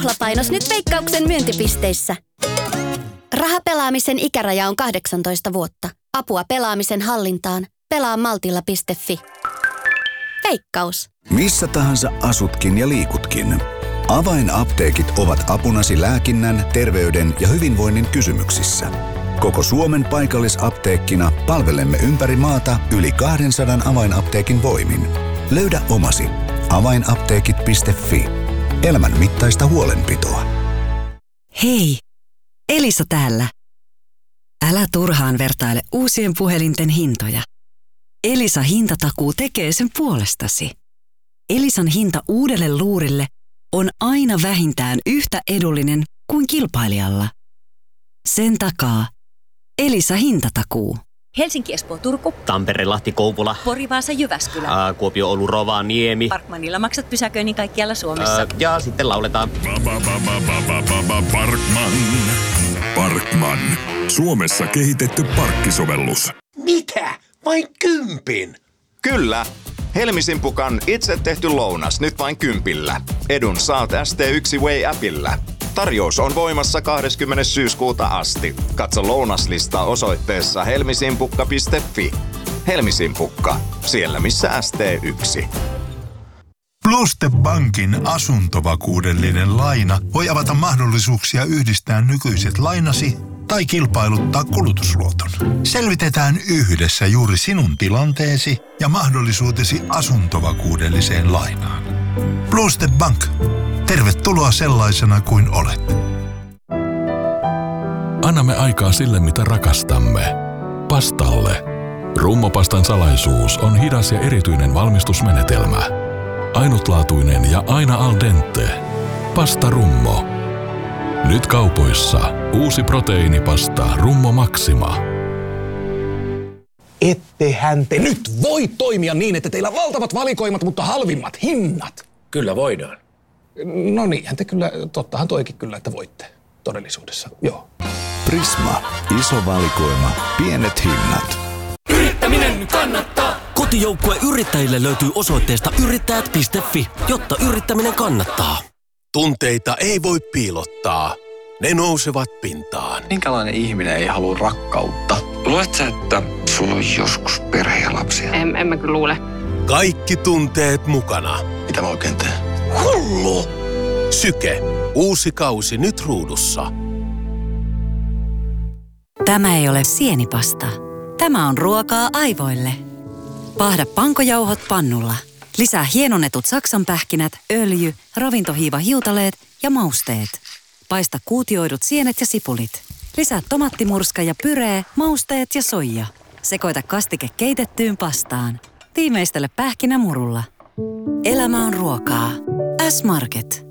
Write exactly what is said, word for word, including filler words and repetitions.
Juhlapainos nyt Veikkauksen myyntipisteissä. Rahapelaamisen ikäraja on kahdeksantoista vuotta. Apua pelaamisen hallintaan. Pelaa maltilla piste fi. Veikkaus. Missä tahansa asutkin ja liikutkin. Avainapteekit ovat apunasi lääkinnän, terveyden ja hyvinvoinnin kysymyksissä. Koko Suomen paikallisapteekkina palvelemme ympäri maata yli kaksisataa avainapteekin voimin. Löydä omasi. avainapteekit piste fi. Elämän mittaista huolenpitoa. Hei, Elisa täällä. Älä turhaan vertaile uusien puhelinten hintoja. Elisa hintatakuu tekee sen puolestasi. Elisan hinta uudelle luurille on aina vähintään yhtä edullinen kuin kilpailijalla. Sen takaa Elisa hintatakuu. Helsinki, Espoo, Turku. Tampere, Lahti, Kouvola. Pori, Vaasa, Jyväskylä. Ää, Kuopio, Oulu, Rovaniemi. Parkmanilla maksat pysäköinnin kaikkialla Suomessa. Ää, ja sitten lauletaan. Parkman. Parkman. Suomessa kehitetty parkkisovellus. Mitä? Vain kympin? Kyllä. Helmisimpukan itse tehty lounas nyt vain kympillä. Edun saat S T yksi Way-appillä. Tarjous on voimassa kahdeskymmenes syyskuuta asti. Katso lounaslistaa osoitteessa helmisimpukka piste fi. Helmisimpukka, siellä missä S T yksi. Pluste Bankin asuntovakuudellinen laina voi avata mahdollisuuksia yhdistää nykyiset lainasi tai kilpailuttaa kulutusluoton. Selvitetään yhdessä juuri sinun tilanteesi ja mahdollisuutesi asuntovakuudelliseen lainaan. Pluste Bank. Tervetuloa sellaisena kuin olet. Annamme aikaa sille, mitä rakastamme. Pastalle. Rummopastan salaisuus on hidas ja erityinen valmistusmenetelmä. Ainutlaatuinen ja aina al dente. Pasta Rummo. Nyt kaupoissa uusi proteiinipasta Rummo Maxima. Ettehän te nyt voi toimia niin, että teillä on valtavat valikoimat, mutta halvimmat hinnat. Kyllä voidaan. No niinhän te kyllä, tottahan toikin kyllä, että voitte todellisuudessa, joo. Prisma. Iso valikoima. Pienet hinnat. Yrittäminen kannattaa! Kotijoukkue yrittäjille löytyy osoitteesta yrittäjät piste fi, jotta yrittäminen kannattaa. Tunteita ei voi piilottaa. Ne nousevat pintaan. Minkälainen ihminen ei halua rakkautta? Luuletko sä, että sulla on joskus perhe ja lapsia? En, en mä kyllä luule. Kaikki tunteet mukana. Mitä mä oikein teen? Hullu! Syke. Uusi kausi nyt ruudussa. Tämä ei ole sienipasta. Tämä on ruokaa aivoille. Paahda pankojauhot pannulla. Lisää hienonnetut saksanpähkinät, öljy, ravintohiivahiutaleet ja mausteet. Paista kuutioidut sienet ja sipulit. Lisää tomattimurska ja pyree, mausteet ja soija. Sekoita kastike keitettyyn pastaan. Tiimeistele pähkinämurulla. Elämä on ruokaa. S-Market.